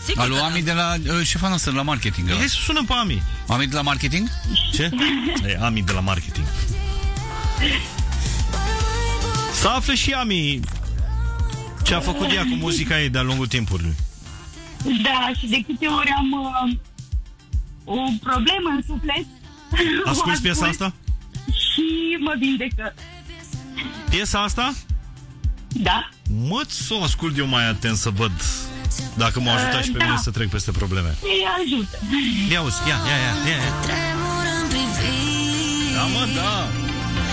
Sigur. Alo, Ami de la șefa noastră de la marketing. Hai să sunăm pe Ami. Ami de la marketing? Ce? E Ami de la marketing. Să afle și Ami ce a făcut ea cu muzica ei de-a lungul timpului. Da, și de câte ori am o problemă în suflet. Asculți piesa asta? Și mă vindecă. Piesa asta? Da. Mă, să o ascult eu mai atent să văd dacă m-a ajutat și pe mine să trec peste probleme. Ei ajută. Ia uzi, ia. Da, mă, da.